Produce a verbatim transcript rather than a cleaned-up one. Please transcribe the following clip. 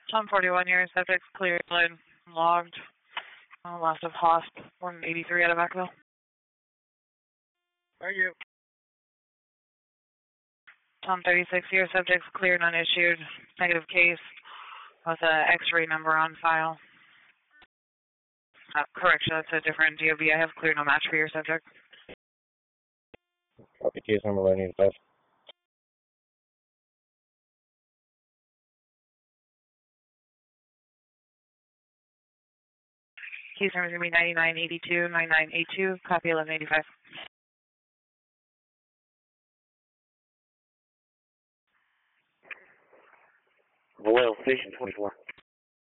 Tom forty-one here, subject clear, line logged. Uh, loss of hosp, one eighty-three out of Vacaville. Thank you. Tom thirty-six here, subject's cleared, unissued, negative case with a X-ray number on file. Uh, correction, that's a different D O B. I have clear no match for your subject. Copy, case number eleven eighty-five. Case number is going to be ninety-nine eighty-two, ninety-nine eighty-two, copy eleven eighty-five. Vallejo Station twenty-four.